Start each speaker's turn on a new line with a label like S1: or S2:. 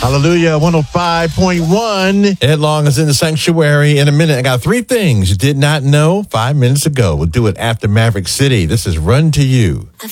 S1: Hallelujah, 105.1.
S2: Ed Long is in the sanctuary in a minute. I got 3 things you did not know 5 minutes ago. We'll do it after Maverick City. This is Run to You.